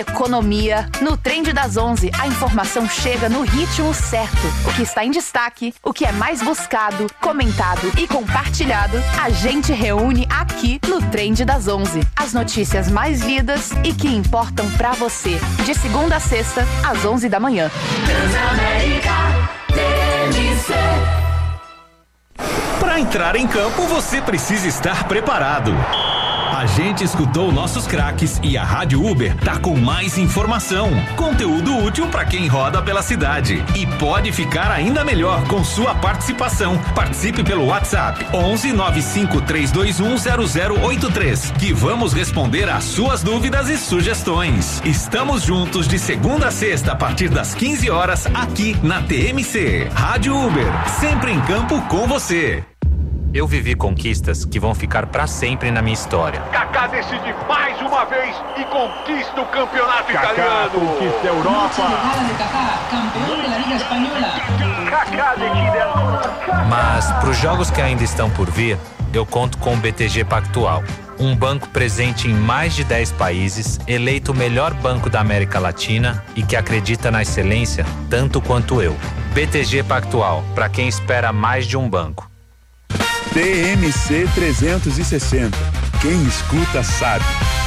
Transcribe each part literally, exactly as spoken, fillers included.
Economia. No Trend das onze, a informação chega no ritmo certo. O que está em destaque, o que é mais buscado, comentado e compartilhado, a gente reúne aqui no Trend das onze. As notícias mais lidas e que importam pra você. De segunda a sexta, às onze da manhã. Transamérica T M C. Para entrar em campo, você precisa estar preparado. A gente escutou nossos craques e a Rádio Uber tá com mais informação, conteúdo útil para quem roda pela cidade e pode ficar ainda melhor com sua participação. Participe pelo WhatsApp onze nove cinco três dois um zero zero oito três, que vamos responder às suas dúvidas e sugestões. Estamos juntos de segunda a sexta a partir das quinze horas aqui na T M C. Rádio Uber, sempre em campo com você. Eu vivi conquistas que vão ficar pra sempre na minha história. Kaká decide mais uma vez e conquista o campeonato Kaká italiano. Conquista a Europa. Kaká decide a... Mas pros jogos que ainda estão por vir, eu conto com o B T G Pactual. Um banco presente em mais de dez países, eleito o melhor banco da América Latina e que acredita na excelência tanto quanto eu. B T G Pactual, para quem espera mais de um banco. T M C trezentos e sessenta. Quem escuta sabe.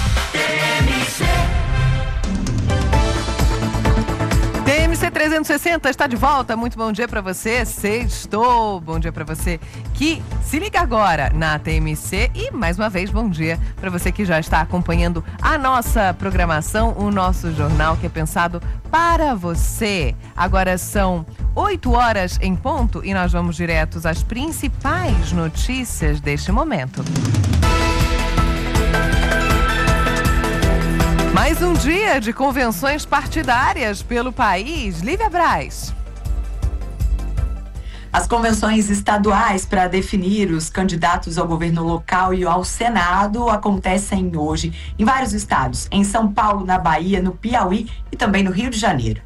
T M C trezentos e sessenta está de volta. Muito bom dia para você. Sextou. Bom dia para você que se liga agora na T M C e mais uma vez bom dia para você que já está acompanhando a nossa programação, o nosso jornal que é pensado para você. Agora são oito horas em ponto e nós vamos diretos às principais notícias deste momento. Mais um dia de convenções partidárias pelo país. Lívia Braz. As convenções estaduais para definir os candidatos ao governo local e ao Senado acontecem hoje em vários estados. Em São Paulo, na Bahia, no Piauí e também no Rio de Janeiro.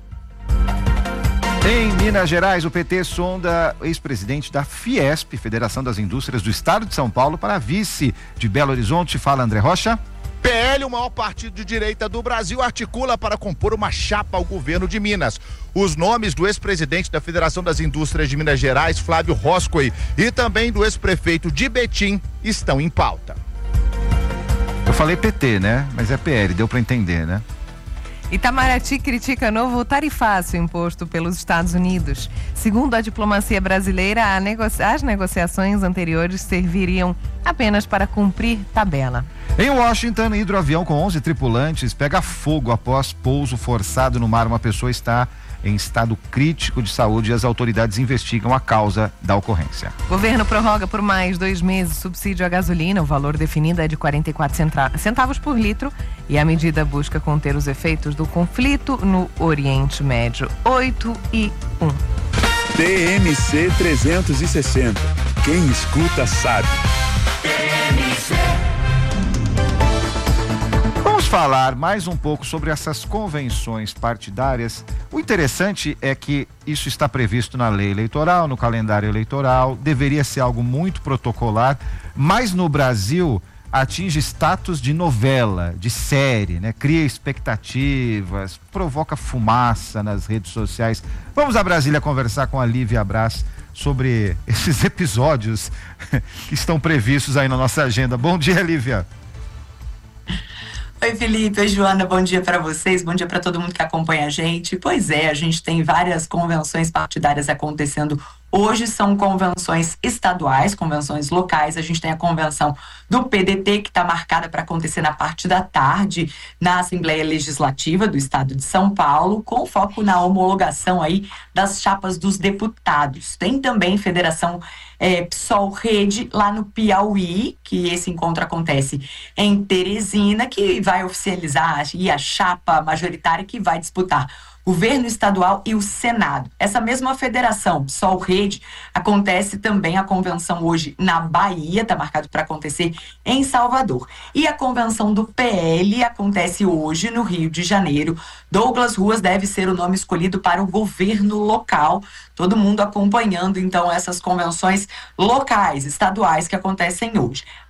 Em Minas Gerais, o P T sonda o ex-presidente da Fiesp, Federação das Indústrias do Estado de São Paulo, para vice de Belo Horizonte. Fala, André Rocha. P L, o maior partido de direita do Brasil, articula para compor uma chapa ao governo de Minas. Os nomes do ex-presidente da Federação das Indústrias de Minas Gerais, Flávio Roscoe, e também do ex-prefeito de Betim estão em pauta. Eu falei P T, né? Mas é P L, deu para entender, né? Itamaraty critica novo tarifácio imposto pelos Estados Unidos. Segundo a diplomacia brasileira, negocia- as negociações anteriores serviriam apenas para cumprir tabela. Em Washington, hidroavião com onze tripulantes pega fogo após pouso forçado no mar. Uma pessoa está em estado crítico de saúde e as autoridades investigam a causa da ocorrência. O governo prorroga por mais dois meses o subsídio à gasolina. O valor definido é de quarenta e quatro centavos por litro e a medida busca conter os efeitos do conflito no Oriente Médio. oito e um. T M C trezentos e sessenta. Quem escuta sabe. Vamos falar mais um pouco sobre essas convenções partidárias. O interessante é que isso está previsto na lei eleitoral, no calendário eleitoral, deveria ser algo muito protocolar, mas no Brasil atinge status de novela, de série, né? Cria expectativas, provoca fumaça nas redes sociais. Vamos a Brasília conversar com a Lívia Braz sobre esses episódios que estão previstos aí na nossa agenda. Bom dia, Lívia. Oi, Felipe, oi, Joana, bom dia para vocês, bom dia para todo mundo que acompanha a gente. Pois é, a gente tem várias convenções partidárias acontecendo hoje, são convenções estaduais, convenções locais. A gente tem a convenção do P D T, que está marcada para acontecer na parte da tarde, na Assembleia Legislativa do Estado de São Paulo, com foco na homologação aí das chapas dos deputados. Tem também Federação é, PSOL-Rede, lá no Piauí, que esse encontro acontece em Teresina, que vai oficializar aí a chapa majoritária que vai disputar governo estadual e o Senado. Essa mesma federação, PSOL-Rede, acontece também a convenção hoje na Bahia, está marcado para acontecer em Salvador. E a convenção do P L acontece hoje no Rio de Janeiro. Douglas Ruas deve ser o nome escolhido para o governo local. Todo mundo acompanhando, então, essas convenções locais, estaduais que acontecem hoje.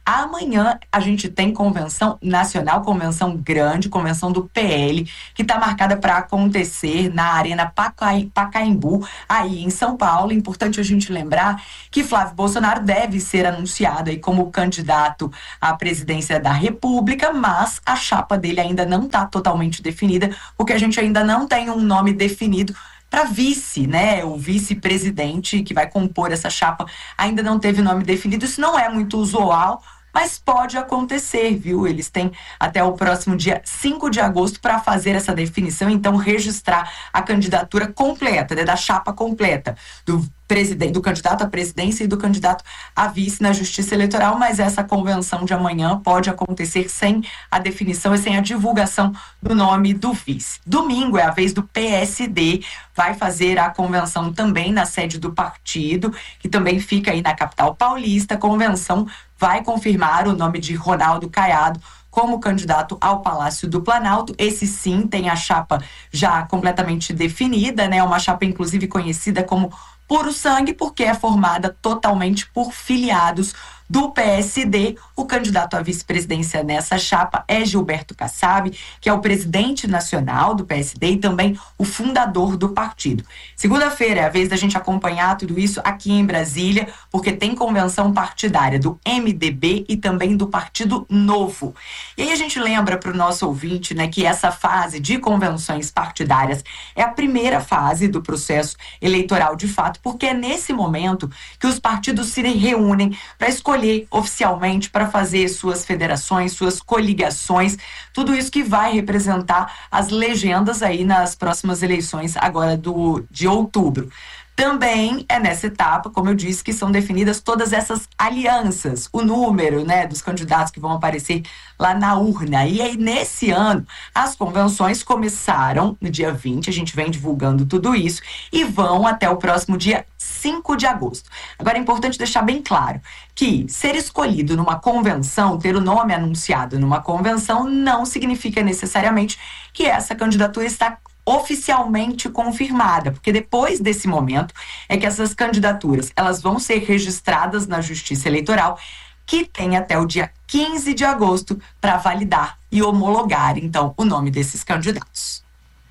Amanhã a gente tem convenção nacional, convenção grande, convenção do P L, que está marcada para acontecer na Arena Pacaim, Pacaembu, aí em São Paulo. Importante a gente lembrar que Flávio Bolsonaro deve ser anunciado aí como candidato à presidência da República, mas a chapa dele ainda não está totalmente definida, porque a gente ainda não tem um nome definido para vice, né? O vice-presidente que vai compor essa chapa ainda não teve nome definido. Isso não é muito usual, mas pode acontecer, viu? Eles têm até o próximo dia cinco de agosto para fazer essa definição, então registrar a candidatura completa, né? Da chapa completa, do presidente, do candidato à presidência e do candidato a vice na Justiça Eleitoral, mas essa convenção de amanhã pode acontecer sem a definição e sem a divulgação do nome do vice. Domingo é a vez do P S D, vai fazer a convenção também na sede do partido, que também fica aí na capital paulista. A convenção vai confirmar o nome de Ronaldo Caiado como candidato ao Palácio do Planalto. Esse sim tem a chapa já completamente definida, né? Uma chapa inclusive conhecida como Puro Sangue, porque é formada totalmente por filiados do P S D. O candidato à vice-presidência nessa chapa é Gilberto Kassab, que é o presidente nacional do P S D e também o fundador do partido. Segunda-feira é a vez da gente acompanhar tudo isso aqui em Brasília, porque tem convenção partidária do M D B e também do Partido Novo. E aí a gente lembra para o nosso ouvinte, né, que essa fase de convenções partidárias é a primeira fase do processo eleitoral de fato, porque é nesse momento que os partidos se reúnem para escolher oficialmente, para fazer suas federações, suas coligações, tudo isso que vai representar as legendas aí nas próximas eleições agora do, de outubro. Também é nessa etapa, como eu disse, que são definidas todas essas alianças, o número, né, dos candidatos que vão aparecer lá na urna. E aí, nesse ano, as convenções começaram no dia vinte, a gente vem divulgando tudo isso, e vão até o próximo dia cinco de agosto. Agora é importante deixar bem claro que ser escolhido numa convenção, ter o nome anunciado numa convenção, não significa necessariamente que essa candidatura está oficialmente confirmada, porque depois desse momento é que essas candidaturas elas vão ser registradas na Justiça Eleitoral, que tem até o dia quinze de agosto para validar e homologar, então, o nome desses candidatos.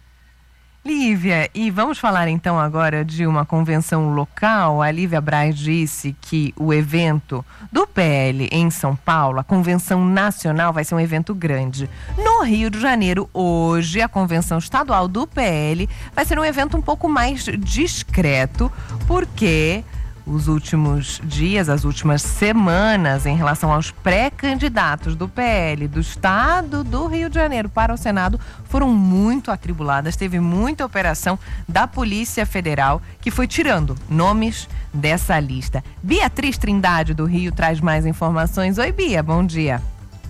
Lívia, e vamos falar então agora de uma convenção local. A Lívia Braz disse que o evento do P L em São Paulo, a convenção nacional, vai ser um evento grande. No Rio de Janeiro, hoje, a convenção estadual do P L vai ser um evento um pouco mais discreto, porque os últimos dias, as últimas semanas, em relação aos pré-candidatos do P L do estado do Rio de Janeiro para o Senado, foram muito atribuladas. Teve muita operação da Polícia Federal que foi tirando nomes dessa lista. Beatriz Trindade, do Rio, traz mais informações. Oi, Bia, bom dia.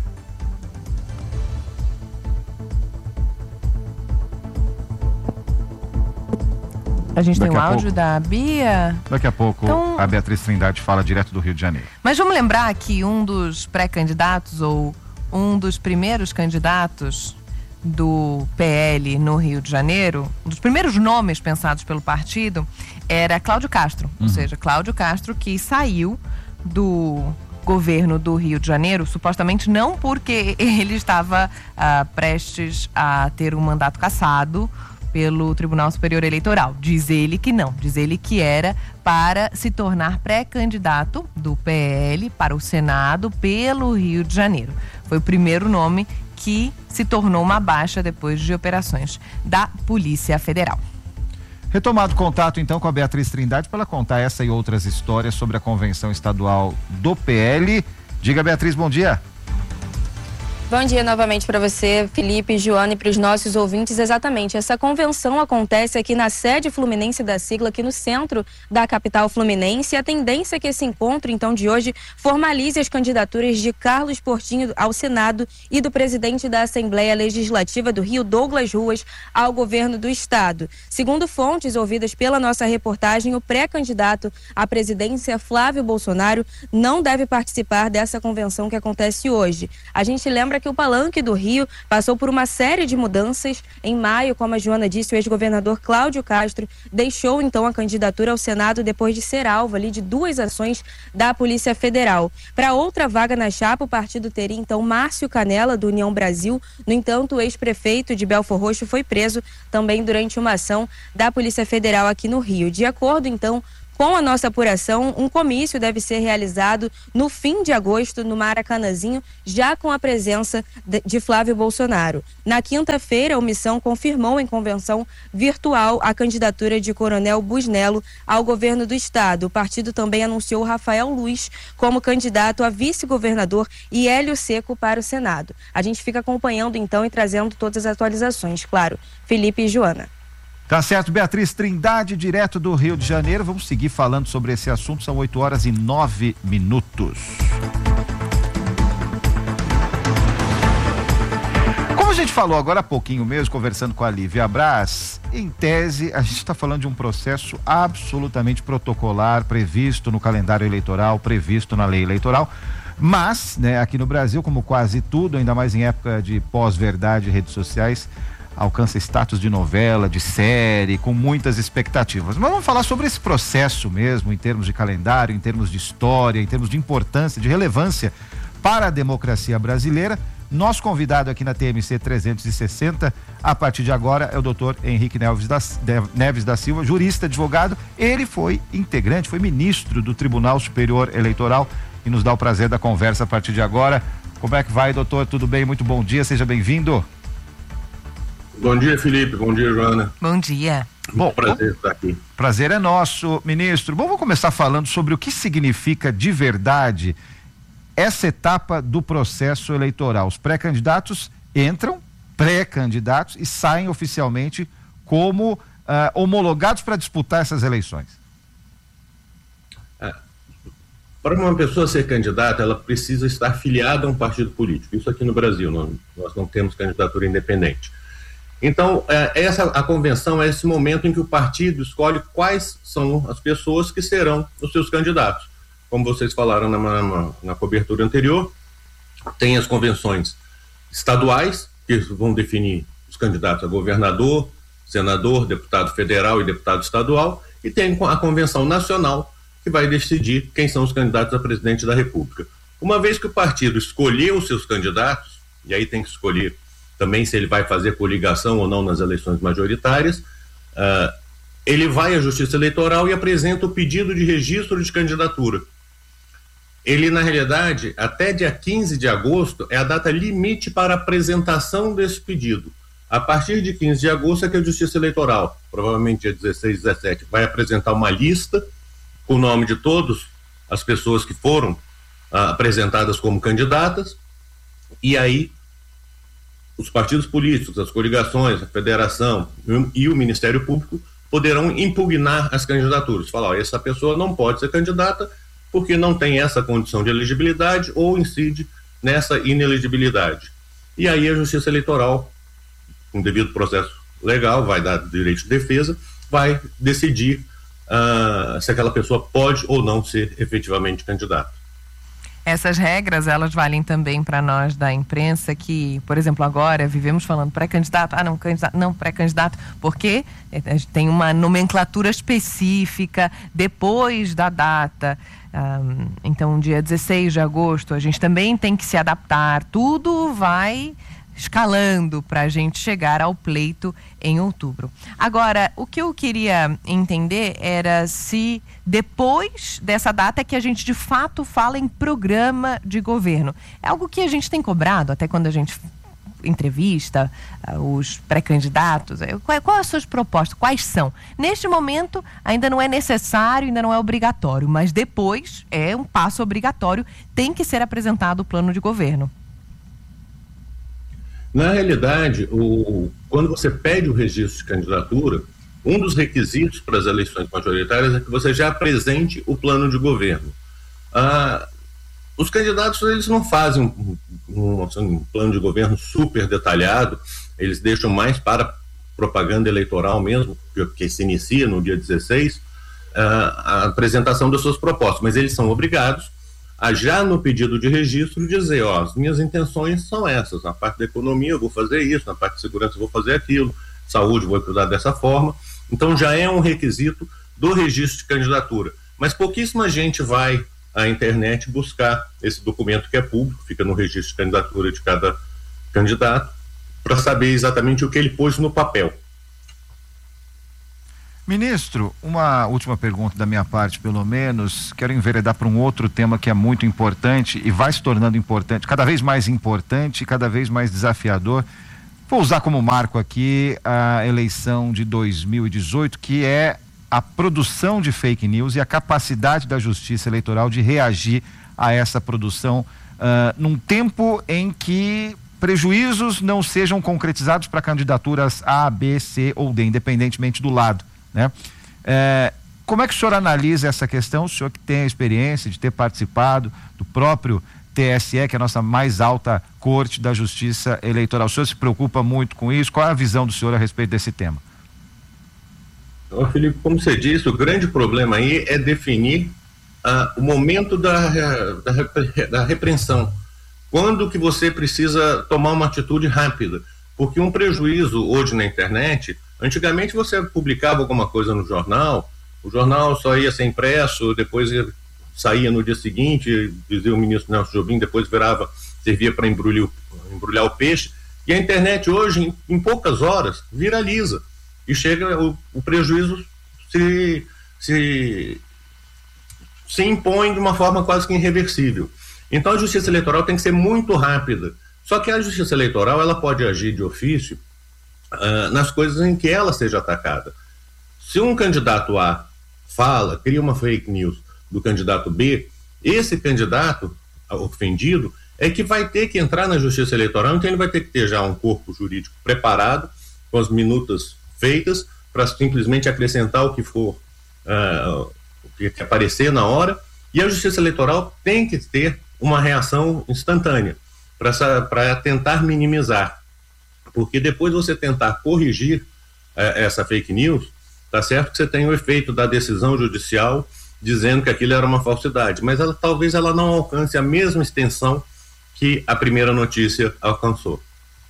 A gente Daqui tem o a áudio pouco. da Bia. Daqui a pouco Então- a Beatriz Trindade fala direto do Rio de Janeiro. Mas vamos lembrar que um dos pré-candidatos ou um dos primeiros candidatos do P L no Rio de Janeiro, um dos primeiros nomes pensados pelo partido, era Cláudio Castro. Ou seja, Cláudio Castro, que saiu do governo do Rio de Janeiro, supostamente não porque ele estava ah, prestes a ter um mandato cassado pelo Tribunal Superior Eleitoral. Diz ele que não, diz ele que era para se tornar pré-candidato do P L para o Senado pelo Rio de Janeiro. Foi o primeiro nome que se tornou uma baixa depois de operações da Polícia Federal. Retomado contato então com a Beatriz Trindade para ela contar essa e outras histórias sobre a convenção estadual do P L. Diga, Beatriz, bom dia. Bom dia novamente para você, Felipe, Joana, e para os nossos ouvintes. Exatamente, essa convenção acontece aqui na sede fluminense da sigla, aqui no centro da capital fluminense. E a tendência é que esse encontro, então, de hoje, formalize as candidaturas de Carlos Portinho ao Senado e do presidente da Assembleia Legislativa do Rio, Douglas Ruas, ao governo do estado. Segundo fontes ouvidas pela nossa reportagem, o pré-candidato à presidência, Flávio Bolsonaro, não deve participar dessa convenção que acontece hoje. A gente lembra lembra que o Palanque do Rio passou por uma série de mudanças. Em maio, como a Joana disse, o ex-governador Cláudio Castro deixou então a candidatura ao Senado depois de ser alvo ali de duas ações da Polícia Federal. Para outra vaga na chapa, o partido teria então Márcio Canela, do União Brasil. No entanto, o ex-prefeito de Belfor Roxo foi preso também durante uma ação da Polícia Federal aqui no Rio. De acordo então com a nossa apuração, um comício deve ser realizado no fim de agosto no Maracanãzinho, já com a presença de Flávio Bolsonaro. Na quinta-feira, a Omissão confirmou em convenção virtual a candidatura de Coronel Busnello ao governo do estado. O partido também anunciou Rafael Luz como candidato a vice-governador e Hélio Seco para o Senado. A gente fica acompanhando então e trazendo todas as atualizações, claro. Felipe e Joana. Tá certo, Beatriz Trindade, direto do Rio de Janeiro. Vamos seguir falando sobre esse assunto. São oito horas e nove minutos. Como a gente falou agora há pouquinho mesmo, conversando com a Lívia Braz, em tese, a gente está falando de um processo absolutamente protocolar, previsto no calendário eleitoral, previsto na lei eleitoral. Mas, né, aqui no Brasil, como quase tudo, ainda mais em época de pós-verdade e redes sociais, alcança status de novela, de série, com muitas expectativas. Mas vamos falar sobre esse processo mesmo, em termos de calendário, em termos de história, em termos de importância, de relevância para a democracia brasileira. Nosso convidado aqui na T M C trezentos e sessenta, a partir de agora, é o doutor Henrique Neves da, Neves da Silva, jurista, advogado. Ele foi integrante, foi ministro do Tribunal Superior Eleitoral e nos dá o prazer da conversa a partir de agora. Como é que vai, doutor? Tudo bem? Muito bom dia, seja bem-vindo. Bom dia, Felipe. Bom dia, Joana. Bom dia. Bom, prazer estar aqui. Prazer é nosso, ministro. Bom, vamos começar falando sobre o que significa de verdade essa etapa do processo eleitoral. Os pré-candidatos entram, pré-candidatos, e saem oficialmente como uh, homologados para disputar essas eleições. É. Para uma pessoa ser candidata, ela precisa estar filiada a um partido político. Isso aqui no Brasil, não, nós não temos candidatura independente. Então, essa, a convenção é esse momento em que o partido escolhe quais são as pessoas que serão os seus candidatos. Como vocês falaram na, na, na cobertura anterior, tem as convenções estaduais, que vão definir os candidatos a governador, senador, deputado federal e deputado estadual, e tem a convenção nacional, que vai decidir quem são os candidatos a presidente da República. Uma vez que o partido escolheu os seus candidatos, e aí tem que escolher também se ele vai fazer coligação ou não nas eleições majoritárias, uh, ele vai à Justiça Eleitoral e apresenta o pedido de registro de candidatura. Ele, na realidade, até dia quinze de agosto é a data limite para a apresentação desse pedido. A partir de quinze de agosto é que a Justiça Eleitoral, provavelmente dia dezesseis, dezessete, vai apresentar uma lista com o nome de todas as pessoas que foram uh, apresentadas como candidatas, e aí os partidos políticos, as coligações, a federação e o Ministério Público poderão impugnar as candidaturas. Falar, ó, essa pessoa não pode ser candidata porque não tem essa condição de elegibilidade ou incide nessa inelegibilidade. E aí a Justiça Eleitoral, com devido processo legal, vai dar direito de defesa, vai decidir uh, se aquela pessoa pode ou não ser efetivamente candidata. Essas regras, elas valem também para nós da imprensa que, por exemplo, agora vivemos falando pré-candidato, ah não, candidato, não, pré-candidato, porque tem uma nomenclatura específica depois da data. Um, então, dia dezesseis de agosto, a gente também tem que se adaptar, tudo vai escalando para a gente chegar ao pleito em outubro. Agora, o que eu queria entender era se depois dessa data é que a gente de fato fala em programa de governo. É algo que a gente tem cobrado até quando a gente entrevista uh, os pré-candidatos. Qual, qual é as suas propostas? Quais são? Neste momento ainda não é necessário, ainda não é obrigatório, mas depois é um passo obrigatório, tem que ser apresentado o plano de governo. Na realidade, o, quando você pede o registro de candidatura, um dos requisitos para as eleições majoritárias é que você já apresente o plano de governo. Ah, os candidatos, eles não fazem um, um, um plano de governo super detalhado, eles deixam mais para propaganda eleitoral mesmo, que, que se inicia no dia dezesseis, ah, a apresentação das suas propostas, mas eles são obrigados a já no pedido de registro dizer, ó, as minhas intenções são essas, na parte da economia eu vou fazer isso, na parte de segurança eu vou fazer aquilo, saúde eu vou cuidar dessa forma. Então já é um requisito do registro de candidatura, mas pouquíssima gente vai à internet buscar esse documento que é público, fica no registro de candidatura de cada candidato, para saber exatamente o que ele pôs no papel. Ministro, uma última pergunta da minha parte, pelo menos. Quero enveredar para um outro tema que é muito importante e vai se tornando importante, cada vez mais importante e cada vez mais desafiador. Vou usar como marco aqui a eleição de dois mil e dezoito, que é a produção de fake news e a capacidade da Justiça Eleitoral de reagir a essa produção uh, num tempo em que prejuízos não sejam concretizados para candidaturas A, B, C ou D, independentemente do lado, né? É, como é que o senhor analisa essa questão, o senhor que tem a experiência de ter participado do próprio T S E, que é a nossa mais alta corte da Justiça Eleitoral? O senhor se preocupa muito com isso? Qual é a visão do senhor a respeito desse tema? Então, Felipe, como você disse, o grande problema aí é definir uh, o momento da, da, da repreensão. Quando que você precisa tomar uma atitude rápida? Porque um prejuízo hoje na internet, antigamente você publicava alguma coisa no jornal, o jornal só ia ser impresso, depois ia, saía no dia seguinte, dizia o ministro Nelson Jobim, depois virava, servia para embrulhar, embrulhar o peixe, e a internet hoje, em, em poucas horas, viraliza, e chega, o, o prejuízo se, se, se impõe de uma forma quase que irreversível. Então a Justiça Eleitoral tem que ser muito rápida, só que a Justiça Eleitoral ela pode agir de ofício uh, nas coisas em que ela seja atacada. Se um candidato A fala, cria uma fake news do candidato B, esse candidato ofendido é que vai ter que entrar na Justiça Eleitoral, então ele vai ter que ter já um corpo jurídico preparado, com as minutas feitas, para simplesmente acrescentar o que for, uh, o que aparecer na hora, e a Justiça Eleitoral tem que ter uma reação instantânea para tentar minimizar, porque depois você tentar corrigir uh, essa fake news, tá certo que você tem o efeito da decisão judicial dizendo que aquilo era uma falsidade, mas ela, talvez ela não alcance a mesma extensão que a primeira notícia alcançou.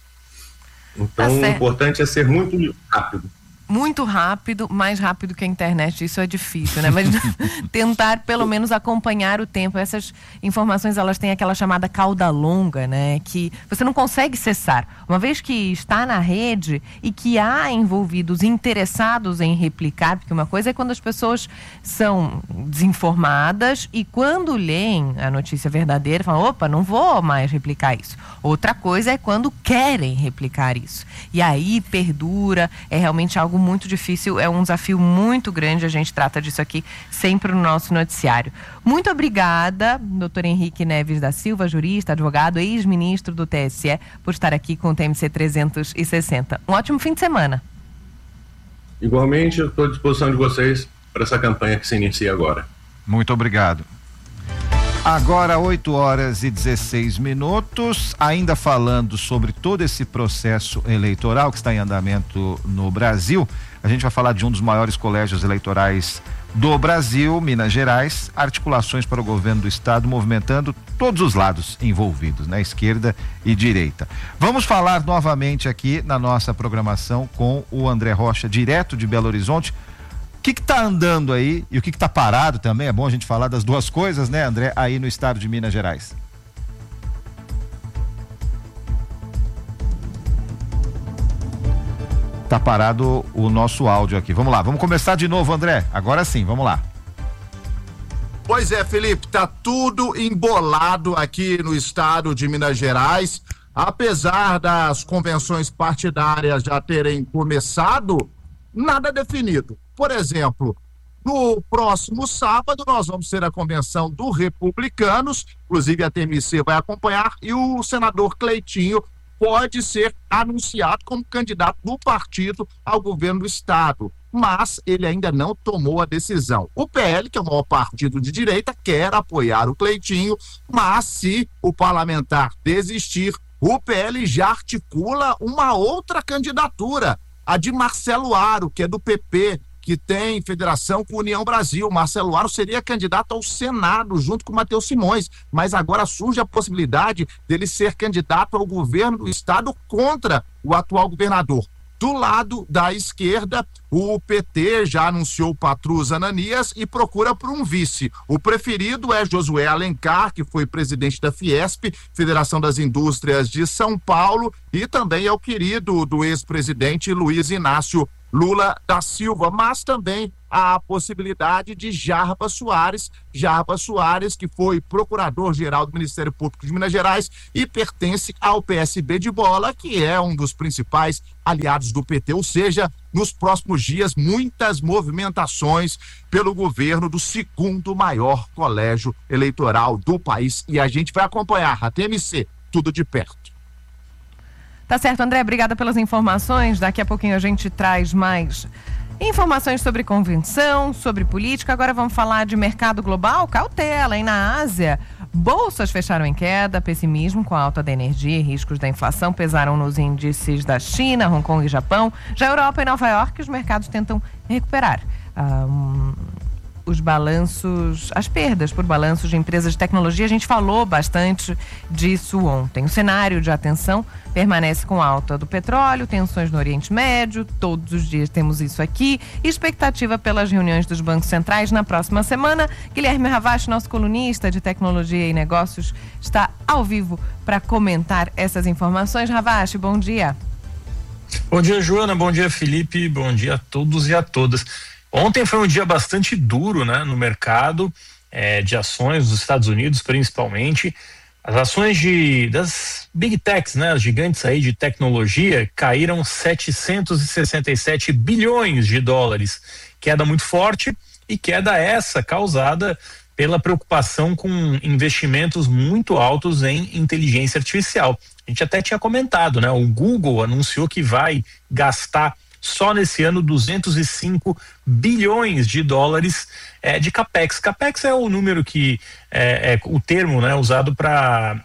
Então, tá, o importante é ser muito rápido. Muito rápido, mais rápido que a internet, isso é difícil, né? Mas tentar pelo menos acompanhar o tempo. Essas informações, elas têm aquela chamada cauda longa, né? Que você não consegue cessar. Uma vez que está na rede e que há envolvidos interessados em replicar, porque uma coisa é quando as pessoas são desinformadas e quando leem a notícia verdadeira, falam, opa, não vou mais replicar isso. Outra coisa é quando querem replicar isso. E aí perdura, é realmente algo muito difícil, é um desafio muito grande, a gente trata disso aqui sempre no nosso noticiário. Muito obrigada, doutor Henrique Neves da Silva, jurista, advogado, ex-ministro do T S E, por estar aqui com o T M C trezentos e sessenta. Um ótimo fim de semana. Igualmente, eu estou à disposição de vocês para essa campanha que se inicia agora. Muito obrigado. Agora, oito horas e dezesseis minutos, ainda falando sobre todo esse processo eleitoral que está em andamento no Brasil, a gente vai falar de um dos maiores colégios eleitorais do Brasil, Minas Gerais, articulações para o governo do estado, movimentando todos os lados envolvidos, né? Esquerda e direita. Vamos falar novamente aqui na nossa programação com o André Rocha, direto de Belo Horizonte. O que que tá andando aí e o que que tá parado também, é bom a gente falar das duas coisas, né, André, aí no estado de Minas Gerais. Tá parado o nosso áudio aqui, vamos lá, vamos começar de novo, André, agora sim, vamos lá. Pois é, Felipe, tá tudo embolado aqui no estado de Minas Gerais, apesar das convenções partidárias já terem começado, nada definido. Por exemplo, no próximo sábado nós vamos ter a convenção do Republicanos, inclusive a T M C vai acompanhar, e o senador Cleitinho pode ser anunciado como candidato do partido ao governo do estado, mas ele ainda não tomou a decisão. O P L, que é o maior partido de direita, quer apoiar o Cleitinho, mas se o parlamentar desistir, o P L já articula uma outra candidatura, a de Marcelo Aro, que é do P P, que tem federação com União Brasil. Marcelo Aro seria candidato ao Senado junto com o Matheus Simões, mas agora surge a possibilidade dele ser candidato ao governo do estado contra o atual governador. Do lado da esquerda, o P T já anunciou Patrus Ananias e procura por um vice. O preferido é Josué Alencar, que foi presidente da Fiesp, Federação das Indústrias de São Paulo, e também é o querido do ex-presidente Luiz Inácio Lula da Silva, mas também há a possibilidade de Jarbas Soares, Jarbas Soares, que foi procurador-geral do Ministério Público de Minas Gerais e pertence ao P S B de Bola, que é um dos principais aliados do P T, ou seja, nos próximos dias, muitas movimentações pelo governo do segundo maior colégio eleitoral do país, e a gente vai acompanhar a T M C, tudo de perto. Tá certo, André, obrigada pelas informações. Daqui a pouquinho a gente traz mais informações sobre convenção, sobre política. Agora vamos falar de mercado global. Cautela, hein? Na Ásia, bolsas fecharam em queda, pessimismo com a alta da energia e riscos da inflação pesaram nos índices da China, Hong Kong e Japão. Já a Europa e Nova York, os mercados tentam recuperar um, os balanços, as perdas por balanços de empresas de tecnologia. A gente falou bastante disso ontem. O cenário de atenção permanece com alta do petróleo, tensões no Oriente Médio, todos os dias temos isso aqui, expectativa pelas reuniões dos bancos centrais na próxima semana. Guilherme Ravache, nosso colunista de tecnologia e negócios, está ao vivo para comentar essas informações. Ravache, bom dia. Bom dia, Joana, bom dia, Felipe, bom dia a todos e a todas. Ontem foi um dia bastante duro, né, no mercado é, de ações dos Estados Unidos, principalmente. As ações de, das Big Techs, né, as gigantes aí de tecnologia, caíram setecentos e sessenta e sete bilhões de dólares. Queda muito forte, e queda essa causada pela preocupação com investimentos muito altos em inteligência artificial. A gente até tinha comentado, né, o Google anunciou que vai gastar só nesse ano duzentos e cinco bilhões de dólares é, de capex. Capex é o número que é, é o termo, né, usado para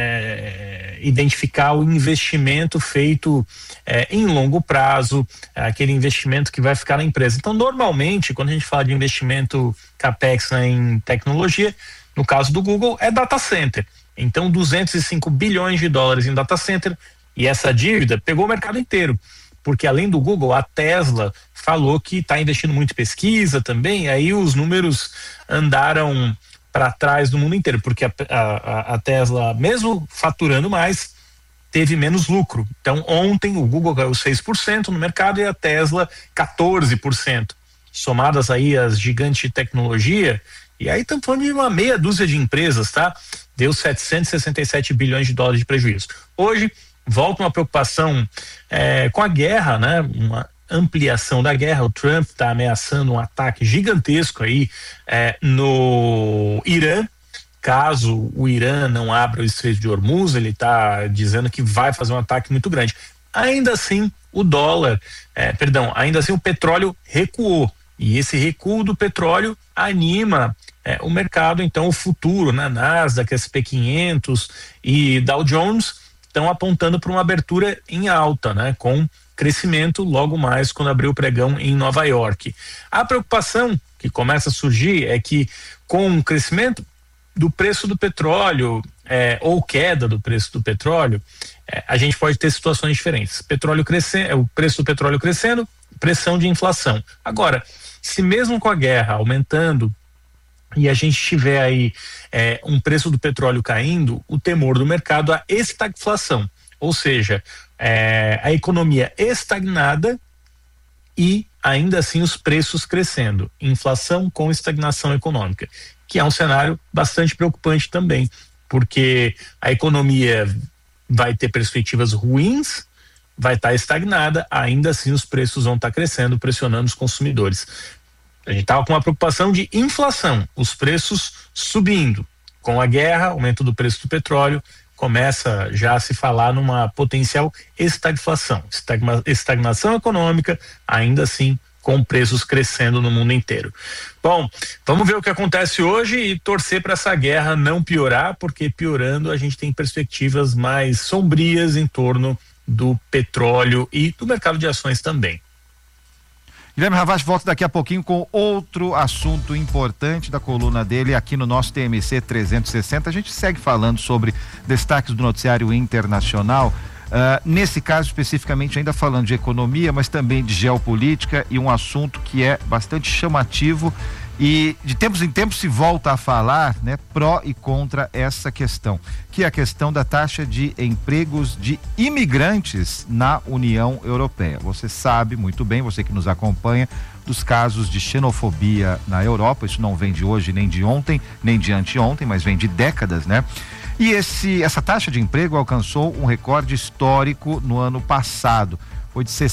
é, identificar o investimento feito é, em longo prazo, é, aquele investimento que vai ficar na empresa. Então, normalmente, quando a gente fala de investimento capex, né, em tecnologia, no caso do Google, é data center. Então, duzentos e cinco bilhões de dólares em data center, e essa dívida pegou o mercado inteiro. Porque além do Google, a Tesla falou que está investindo muito em pesquisa também, aí os números andaram para trás no mundo inteiro, porque a, a, a Tesla, mesmo faturando mais, teve menos lucro. Então ontem o Google caiu seis por cento no mercado e a Tesla quatorze por cento. Somadas aí as gigantes de tecnologia, e aí estamos falando de uma meia dúzia de empresas, tá? Deu setecentos e sessenta e sete bilhões de dólares de prejuízo. Hoje volta uma preocupação é, com a guerra, né? Uma ampliação da guerra. O Trump está ameaçando um ataque gigantesco aí é, no Irã. Caso o Irã não abra o Estreito de Hormuz, ele está dizendo que vai fazer um ataque muito grande. Ainda assim, o dólar, é, perdão, ainda assim o petróleo recuou. E esse recuo do petróleo anima é, o mercado. Então o futuro, né? Nasdaq, S P quinhentos e Dow Jones estão apontando para uma abertura em alta, né, com crescimento logo mais quando abrir o pregão em Nova York. A preocupação que começa a surgir é que com o crescimento do preço do petróleo é, ou queda do preço do petróleo, é, a gente pode ter situações diferentes. Petróleo crescendo, o preço do petróleo crescendo, pressão de inflação. Agora, se mesmo com a guerra aumentando e a gente tiver aí é, um preço do petróleo caindo, o temor do mercado é a estagflação, ou seja, é, a economia estagnada e ainda assim os preços crescendo, inflação com estagnação econômica, que é um cenário bastante preocupante também, porque a economia vai ter perspectivas ruins, vai estar estagnada, ainda assim os preços vão estar crescendo, pressionando os consumidores. A gente estava com uma preocupação de inflação, os preços subindo. Com a guerra, aumento do preço do petróleo, começa já a se falar numa potencial estagflação, estagna, estagnação econômica, ainda assim com preços crescendo no mundo inteiro. Bom, vamos ver o que acontece hoje e torcer para essa guerra não piorar, porque piorando a gente tem perspectivas mais sombrias em torno do petróleo e do mercado de ações também. Guilherme Ravache volta daqui a pouquinho com outro assunto importante da coluna dele aqui no nosso T M C trezentos e sessenta. A gente segue falando sobre destaques do noticiário internacional. Uh, nesse caso especificamente ainda falando de economia, mas também de geopolítica, e um assunto que é bastante chamativo e de tempos em tempos se volta a falar, né, pró e contra essa questão, que é a questão da taxa de empregos de imigrantes na União Europeia. Você sabe muito bem, você que nos acompanha, dos casos de xenofobia na Europa. Isso não vem de hoje, nem de ontem, nem de anteontem, mas vem de décadas, né? E esse, essa taxa de emprego alcançou um recorde histórico no ano passado. Foi de